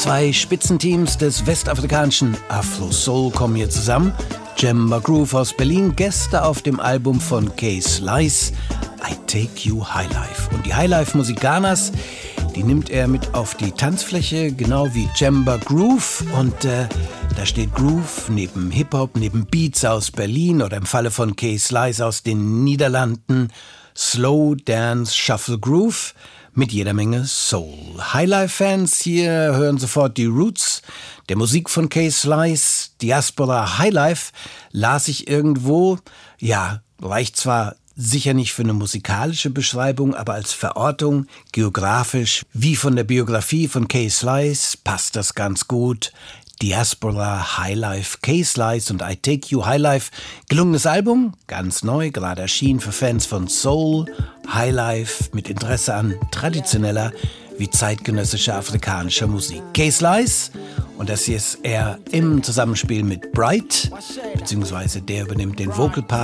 Zwei Spitzenteams des westafrikanischen Afro-Soul kommen hier zusammen. Jemba Groove aus Berlin, Gäste auf dem Album von K-Slice, I Take You Highlife. Und die Highlife-Musik Ghanas, die nimmt er mit auf die Tanzfläche, genau wie Jemba Groove. Und da steht Groove neben Hip-Hop, neben Beats aus Berlin oder im Falle von K-Slice aus den Niederlanden Slow Dance Shuffle Groove mit jeder Menge Soul. Highlife-Fans hier hören sofort die Roots der Musik von K-Slice. Diaspora Highlife las ich irgendwo, ja, reicht zwar sicher nicht für eine musikalische Beschreibung, aber als Verortung, geografisch, wie von der Biografie von K-Slice, passt das ganz gut. Diaspora Highlife, K-Slice und I Take You Highlife. Gelungenes Album, ganz neu, gerade erschienen für Fans von Soul, Highlife mit Interesse an traditioneller wie zeitgenössischer afrikanischer Musik. K-Slice, und das hier ist er im Zusammenspiel mit Bright, beziehungsweise der übernimmt den Vocal Part.